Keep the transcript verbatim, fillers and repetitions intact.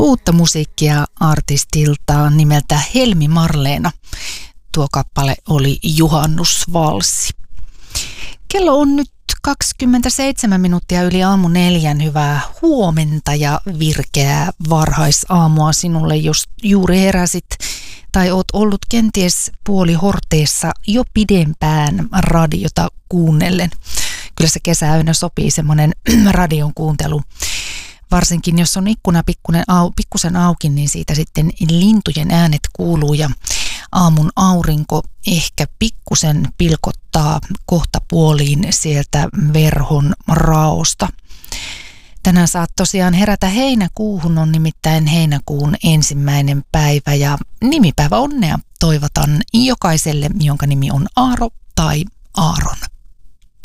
uutta musiikkia artistilta nimeltä Helmi Marleena. Tuo kappale oli Juhannusvalssi. Kello on nyt kaksikymmentäseitsemän minuuttia yli aamu neljän. Hyvää huomenta ja virkeää varhaisaamua sinulle, jos juuri heräsit tai oot ollut kenties puolihorteessa jo pidempään radiota kuunnellen. Kyllä se kesäyönä sopii semmoinen radion kuuntelu. Varsinkin jos on ikkuna pikkunen au, pikkusen auki, niin siitä sitten lintujen äänet kuuluu ja aamun aurinko ehkä pikkusen pilkottaa kohta puoliin sieltä verhon raosta. Tänään saat tosiaan herätä heinäkuuhun, on nimittäin heinäkuun ensimmäinen päivä ja nimipäivä onnea toivotan jokaiselle, jonka nimi on Aaro tai Aaron.